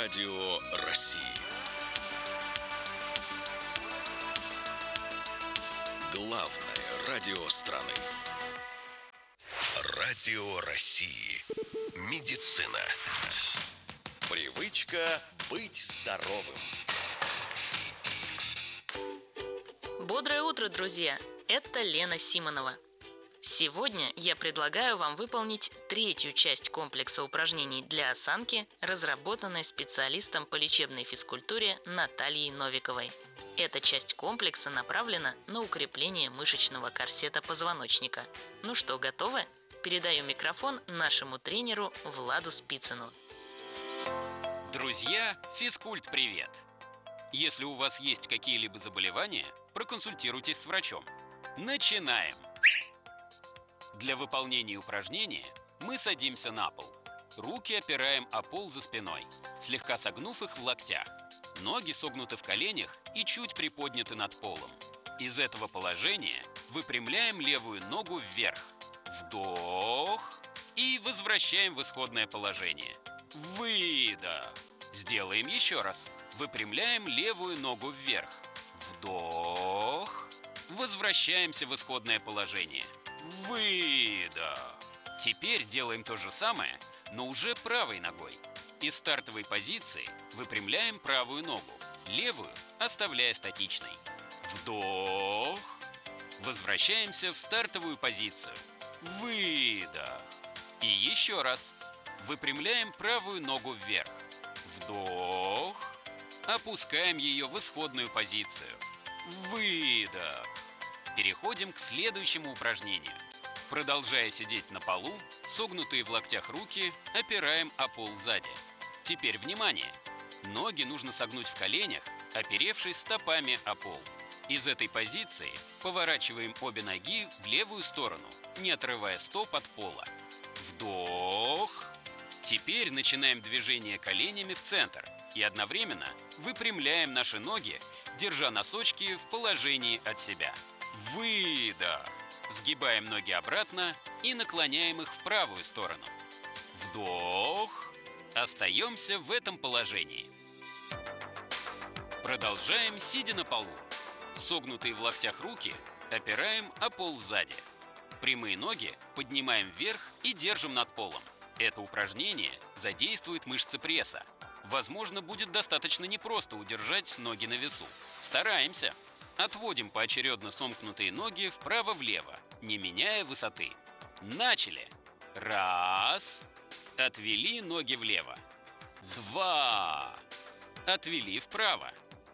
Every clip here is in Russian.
Радио России. Главное радио страны. Радио России. Медицина. Привычка быть здоровым. Бодрое утро, друзья! Это Лена Симонова. Сегодня я предлагаю вам выполнить третью часть комплекса упражнений для осанки, разработанной специалистом по лечебной физкультуре Натальей Новиковой. Эта часть комплекса направлена на укрепление мышечного корсета позвоночника. Ну что, готовы? Передаю микрофон нашему тренеру Владу Спицыну. Друзья, физкульт-привет! Если у вас есть какие-либо заболевания, проконсультируйтесь с врачом. Начинаем! Для выполнения упражнения мы садимся на пол. Руки опираем о пол за спиной, слегка согнув их в локтях. Ноги согнуты в коленях и чуть приподняты над полом. Из этого положения выпрямляем левую ногу вверх. Вдох и возвращаем в исходное положение. Выдох. Сделаем еще раз. Выпрямляем левую ногу вверх. Вдох. Возвращаемся в исходное положение. Выдох. Теперь делаем то же самое, но уже правой ногой. Из стартовой позиции выпрямляем правую ногу, левую оставляя статичной. Вдох. Возвращаемся в стартовую позицию. Выдох. И еще раз. Выпрямляем правую ногу вверх. Вдох. Опускаем ее в исходную позицию. Выдох. Переходим к следующему упражнению. Продолжая сидеть на полу, согнутые в локтях руки опираем о пол сзади. Теперь внимание! Ноги нужно согнуть в коленях, оперевшись стопами о пол. Из этой позиции поворачиваем обе ноги в левую сторону, не отрывая стоп от пола. Вдох. Теперь начинаем движение коленями в центр и одновременно выпрямляем наши ноги, держа носочки в положении от себя. Выдох. Сгибаем ноги обратно и наклоняем их в правую сторону. Вдох. Остаемся в этом положении. Продолжаем, сидя на полу. Согнутые в локтях руки опираем о пол сзади. Прямые ноги поднимаем вверх и держим над полом. Это упражнение задействует мышцы пресса. Возможно, будет достаточно непросто удержать ноги на весу. Стараемся. Отводим поочередно сомкнутые ноги вправо-влево, не меняя высоты. Начали. Раз. Отвели ноги влево. Два. Отвели вправо.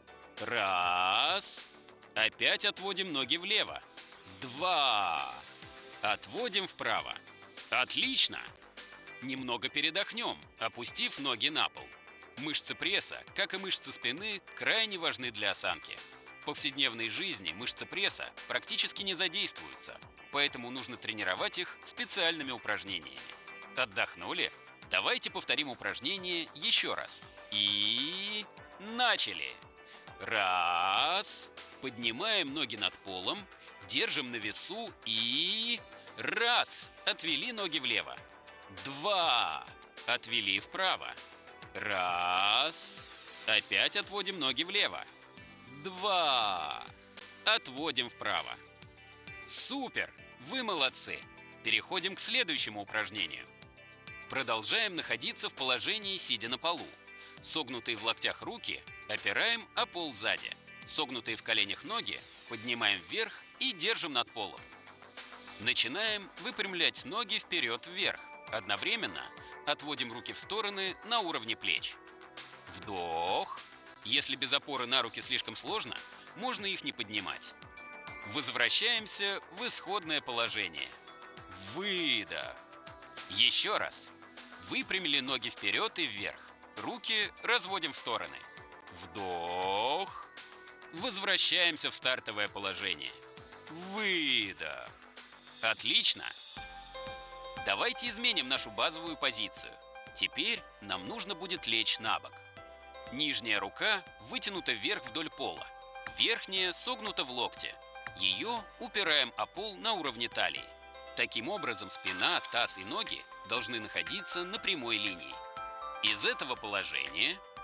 Раз. Опять отводим ноги влево. Два. Отводим вправо. Отлично. Немного передохнем, опустив ноги на пол. Мышцы пресса, как и мышцы спины, крайне важны для осанки. В повседневной жизни мышцы пресса практически не задействуются, поэтому нужно тренировать их специальными упражнениями. Отдохнули? Давайте повторим упражнение еще раз. И начали! Раз. Поднимаем ноги над полом, держим на весу и... Раз. Отвели ноги влево. Два. Отвели вправо. Раз. Опять отводим ноги влево. Два. Отводим вправо. Супер! Вы молодцы! Переходим к следующему упражнению. Продолжаем находиться в положении, сидя на полу. Согнутые в локтях руки опираем о пол сзади. Согнутые в коленях ноги поднимаем вверх и держим над полом. Начинаем выпрямлять ноги вперед-вверх. Одновременно отводим руки в стороны на уровне плеч. Вдох. Если без опоры на руки слишком сложно, можно их не поднимать. Возвращаемся в исходное положение. Выдох. Еще раз. Выпрямили ноги вперед и вверх. Руки разводим в стороны. Вдох. Возвращаемся в стартовое положение. Выдох. Отлично. Давайте изменим нашу базовую позицию. Теперь нам нужно будет лечь на бок. Нижняя рука вытянута вверх вдоль пола. Верхняя согнута в локте. Ее упираем о пол на уровне талии. Таким образом, спина, таз и ноги должны находиться на прямой линии. Из этого положения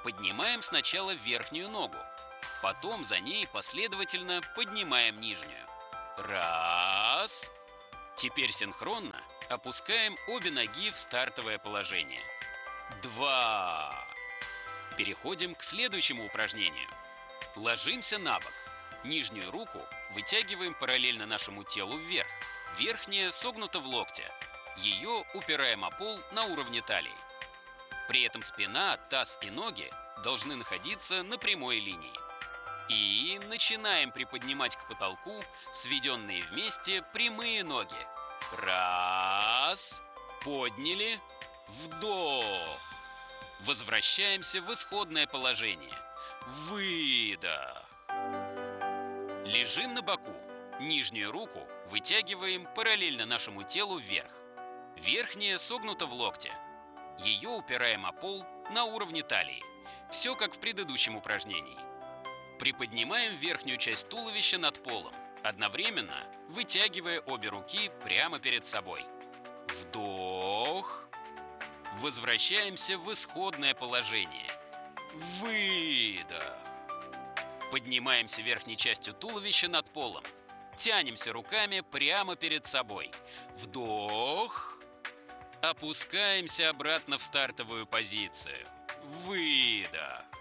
Поднимаем сначала верхнюю ногу, потом за ней последовательно поднимаем нижнюю. Раз. Теперь синхронно опускаем обе ноги в стартовое положение. 2. Переходим к следующему упражнению. Ложимся на бок. Нижнюю руку вытягиваем параллельно нашему телу вверх. Верхняя согнута в локте. Ее упираем о пол на уровне талии. При этом спина, таз и ноги должны находиться на прямой линии. И начинаем приподнимать к потолку сведенные вместе прямые ноги. Раз. Подняли. Вдох. Возвращаемся в исходное положение. Выдох. Лежим на боку. Нижнюю руку вытягиваем параллельно нашему телу вверх. Верхняя согнута в локте. Ее упираем о пол на уровне талии. Все как в предыдущем упражнении. Приподнимаем верхнюю часть туловища над полом, одновременно вытягивая обе руки прямо перед собой. Вдох. Возвращаемся в исходное положение. Выдох. Поднимаемся верхней частью туловища над полом. Тянемся руками прямо перед собой. Вдох. Опускаемся обратно в стартовую позицию. Выдох.